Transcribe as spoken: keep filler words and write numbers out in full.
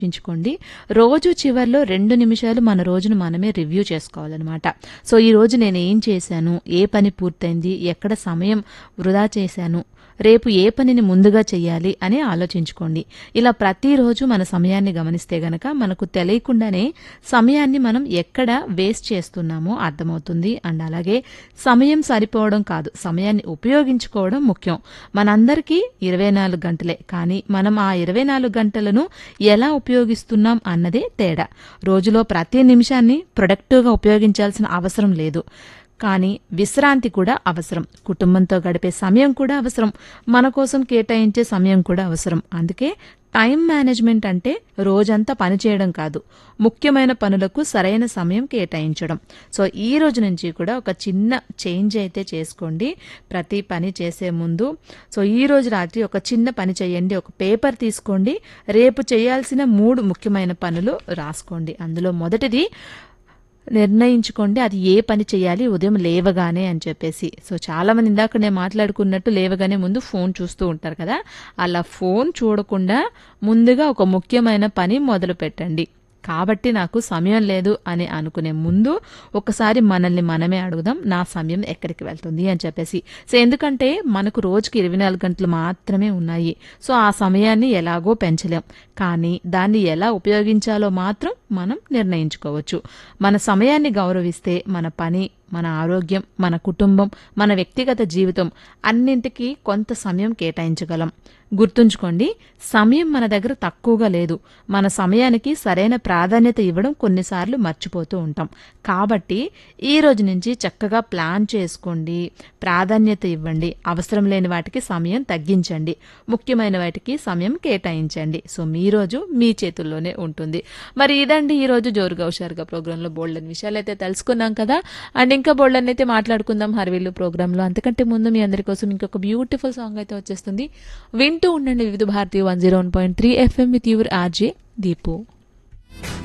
గుర్తుంచుకోండి. రోజు చివర్లో రెండు నిమిషాలు మన రోజును మనమే రివ్యూ చేసుకోవాలన్నమాట. సో ఈ రోజు నేను ఏం చేశాను, ఏ పని పూర్తయింది, ఎక్కడ సమయం వృధా చేశాను, రేపు ఏ పనిని ముందుగా చెయ్యాలి అని ఆలోచించుకోండి. ఇలా ప్రతిరోజు మన సమయాన్ని గమనిస్తే గనక మనకు తెలియకుండానే సమయాన్ని మనం ఎక్కడ వేస్ట్ చేస్తున్నామో అర్థమవుతుంది. అండ్ అలాగే సమయం సరిపోవడం కాదు, సమయాన్ని ఉపయోగించుకోవడం ముఖ్యం. మనందరికీ ఇరవై నాలుగు గంటలే, కానీ మనం ఆ ఇరవై నాలుగు గంటలను ఎలా ఉపయోగిస్తున్నాం అన్నదే తేడా. రోజులో ప్రతి నిమిషాన్ని ప్రొడక్టివ్గా ఉపయోగించాల్సిన అవసరం లేదు, కానీ విశ్రాంతి కూడా అవసరం. కుటుంబంతో గడిపే సమయం కూడా అవసరం, మన కోసం కేటాయించే సమయం కూడా అవసరం. అందుకే టైం మేనేజ్మెంట్ అంటే రోజంతా పని చేయడం కాదు, ముఖ్యమైన పనులకు సరైన సమయం కేటాయించడం. సో ఈ రోజు నుంచి కూడా ఒక చిన్న చేంజ్ అయితే చేసుకోండి ప్రతి పని చేసే ముందు. సో ఈ రోజు రాత్రి ఒక చిన్న పని చేయండి, ఒక పేపర్ తీసుకోండి, రేపు చేయాల్సిన మూడు ముఖ్యమైన పనులు రాసుకోండి. అందులో మొదటిది నిర్ణయించుకోండి అది ఏ పని చేయాలి ఉదయం లేవగానే అని చెప్పేసి. సో చాలా మంది ఇందాక నేను మాట్లాడుకున్నట్టు లేవగానే ముందు ఫోన్ చూస్తూ ఉంటారు కదా, అలా ఫోన్ చూడకుండా ముందుగా ఒక ముఖ్యమైన పని మొదలు పెట్టండి. కాబట్టి నాకు సమయం లేదు అని అనుకునే ముందు ఒకసారి మనల్ని మనమే అడుగుదాం, నా సమయం ఎక్కడికి వెళ్తుంది అని చెప్పేసి. సో ఎందుకంటే మనకు రోజుకి ఇరవై నాలుగు గంటలు మాత్రమే ఉన్నాయి. సో ఆ సమయాన్ని ఎలాగో పెంచలేం, కానీ దాన్ని ఎలా ఉపయోగించాలో మాత్రం మనం నిర్ణయించుకోవచ్చు. మన సమయాన్ని గౌరవిస్తే మన పని, మన ఆరోగ్యం, మన కుటుంబం, మన వ్యక్తిగత జీవితం అన్నింటికీ కొంత సమయం కేటాయించగలం. గుర్తుంచుకోండి, సమయం మన దగ్గర తక్కువగా లేదు, మన సమయానికి సరైన ప్రాధాన్యత ఇవ్వడం కొన్నిసార్లు మర్చిపోతూ ఉంటాం. కాబట్టి ఈ రోజు నుంచి చక్కగా ప్లాన్ చేసుకోండి, ప్రాధాన్యత ఇవ్వండి, అవసరం లేని వాటికి సమయం తగ్గించండి, ముఖ్యమైన వాటికి సమయం కేటాయించండి. సో మీ రోజు మీ చేతుల్లోనే ఉంటుంది. మరి ఇదండి ఈ రోజు జోరుగా హుషారుగా ప్రోగ్రాంలో బోల్డెన్ విషయాలు అయితే తెలుసుకున్నాం కదా. అండ్ ఇంకా బోల్డెన్ అయితే మాట్లాడుకుందాం హర్వీలు ప్రోగ్రాంలో. అంతకంటే ముందు మీ అందరి కోసం ఇంకొక బ్యూటిఫుల్ సాంగ్ అయితే వచ్చేస్తుంది, వింటూ ఉండండి వివిధ Bharati one zero one point three FM with your RJ Deepu.